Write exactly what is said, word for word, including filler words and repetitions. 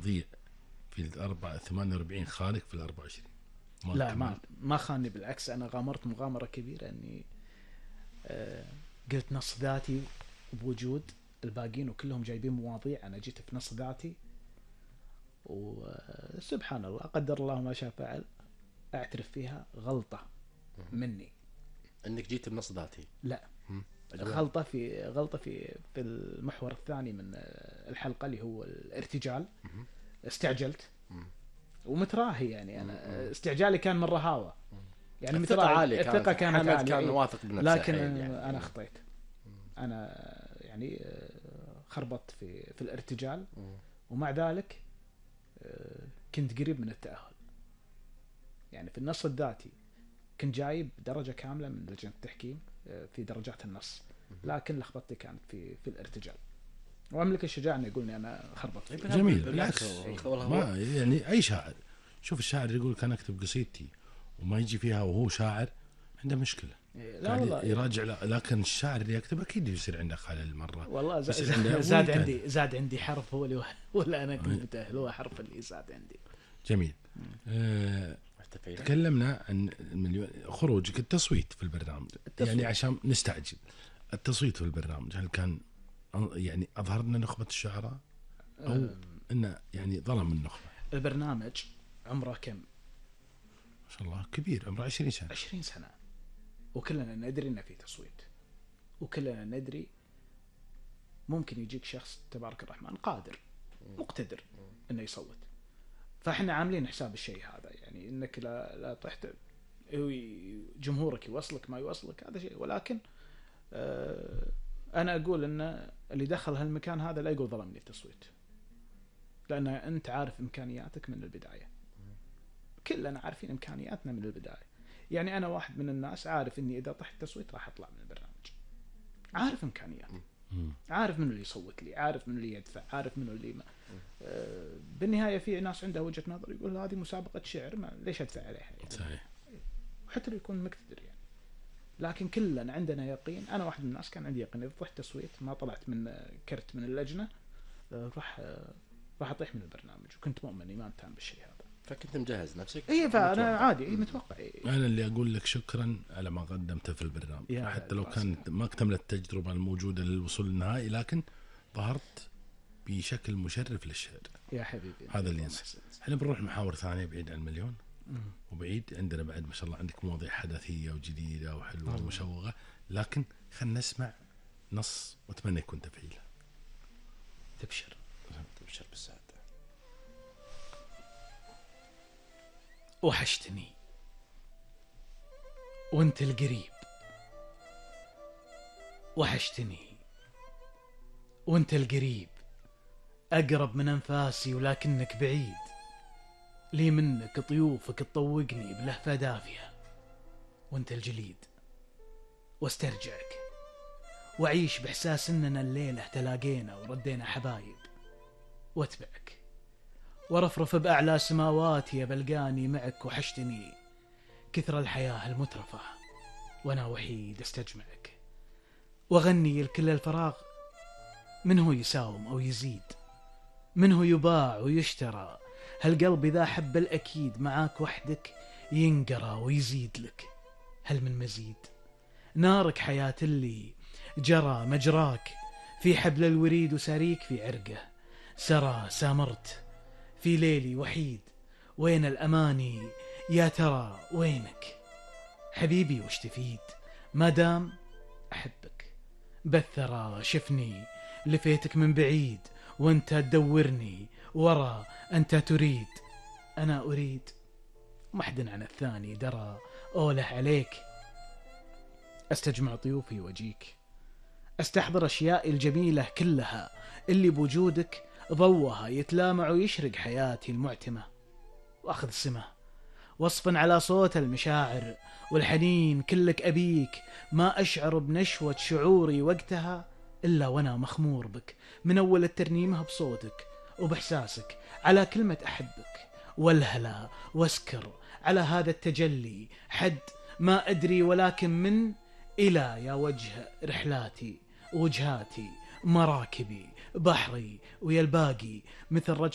تضيع في الأربعة ثمانية وأربعين خانك في الأربعة وعشرين. لا ما ما خاني، بالعكس أنا غامرت مغامرة كبيرة إني آه قلت نص ذاتي بوجود الباقين وكلهم جايبين مواضيع، أنا جيت في نص ذاتي وسبحان الله قدر الله ما شاء فعل. أعترف فيها غلطة مني انك جيت بنص ذاتي. لا غلطة في غلطة في في المحور الثاني من الحلقة اللي هو الارتجال. استعجلت ومتراهي، يعني أنا استعجالي كان من رهاوة، يعني متراهي الثقة كانت عالية كان واثق بنفسه، لكن يعني. أنا خطيت. أنا يعني خربطت في في الارتجال، ومع ذلك كنت قريب من التأهل. يعني في النص الذاتي كنت جايب درجة كاملة من لجنة التحكيم في درجات النص، لكن لخبطتي كانت في في الارتجال، وأملك الشجاعة أن يقولني أنا خربطت. جميل، بالعكس ما يعني أي شاعر، شوف الشاعر يقول كان أكتب قصيدتي وما يجي فيها وهو شاعر عنده مشكلة. لا والله يراجع، لكن الشاعر اللي يكتب أكيد يصير عنده خلل مرة. والله زاد, زاد عندي زاد عندي حرف هو اللي ولا أنا كنت متأهل، هو حرف اللي زاد عندي. جميل. أه تكلمنا عن المليون خروجك التصويت في البرنامج. التصويت. يعني عشان نستعجل التصويت في البرنامج، هل كان يعني أظهرنا نخبة الشعراء أو أه إنه يعني ظلم النخبة؟ البرنامج عمره كم؟ ما شاء الله كبير، عمره عشرين سنة. عشرين سنة، وكلنا ندري إنه في تصويت، وكلنا ندري ممكن يجيك شخص تبارك الرحمن قادر مقتدر إنه يصوت. فإحنا عاملين حساب الشيء هذا، يعني إنك لا لا تحت جمهورك يوصلك ما يوصلك هذا شيء، ولكن آه أنا أقول إن اللي دخل هالمكان هذا لا يقول ظلمني التصويت، لأن أنت عارف إمكانياتك من البداية. كلنا عارفين إمكانياتنا من البداية. يعني أنا واحد من الناس عارف إني إذا طحت تصويت راح أطلع من البرنامج، عارف إمكانياتي، عارف منو اللي يصوت لي، عارف منو اللي يدفع، عارف منو اللي ما. آه بالنهاية في ناس عندها وجهة نظر يقول هذه مسابقة شعر، ما ليش أدفع عليها يعني. صحيح. وحتى لو يكون مقتدر يعني، لكن كلنا عندنا يقين. أنا واحد من الناس كان عندي يقين إذا طحت تصويت ما طلعت من كرت من اللجنة آه راح آه راح أطيح من البرنامج، وكنت مؤمن إيمان تام بالشيء هذا. فكنت مجهز نفسك؟ إيه فأنا عادي إيه متوقع. إيه. أنا اللي أقول لك شكرا على ما قدمته في البرنامج، حتى لو كانت ما اكتملت التجربة الموجودة للوصول للنهائي، لكن ظهرت بشكل مشرف للشعر يا حبيبي. هذا اللي ينسى. احنا بنروح محاور ثانية بعيد عن المليون وبعيد. عندنا بعد ما شاء الله عندك مواضيع حدثية وجديدة وحلوة ومشوقة، لكن خلنا نسمع نص واتمنى يكون تفعيله. تبشر تبشر بالسعادة. وحشتني وانت القريب، وحشتني وانت القريب، أقرب من أنفاسي ولكنك بعيد. لي منك طيوفك تطوقني بلهفة دافية، وانت الجليد. واسترجعك وأعيش بإحساس إننا الليلة تلاقينا وردينا حبايب، واتبعك ورفرف بأعلى سماواتي بلقاني معك. وحشتني كثر الحياة المترفة وأنا وحيد استجمعك، وغني الكل الفراغ. من هو يساوم أو يزيد، من هو يباع ويشترى، هالقلب إذا حب الأكيد معاك وحدك ينقرى ويزيد لك. هل من مزيد؟ نارك حياة اللي جرى مجراك في حبل الوريد، وساريك في عرقه سرى سامرت في ليلي وحيد. وين الأماني يا ترى وينك حبيبي؟ وش تفيد ما دام أحبك بالثرى؟ شفني لفيتك من بعيد وانت تدورني ورا، أنت تريد أنا أريد، محد عن الثاني درى. أوله عليك أستجمع ضيوفي وجيك، أستحضر أشيائي الجميلة كلها اللي بوجودك ضوها يتلامع ويشرق حياتي المعتمة. وأخذ سمة وصفا على صوت المشاعر والحنين، كلك أبيك ما أشعر بنشوة شعوري وقتها إلا وأنا مخمور بك. من أول الترنيمة بصوتك وبإحساسك على كلمة أحبك، والهلا واسكر على هذا التجلي حد ما أدري، ولكن من إلى يا وجه رحلاتي وجهاتي مراكبي بحري ويا الباقي مثل رجل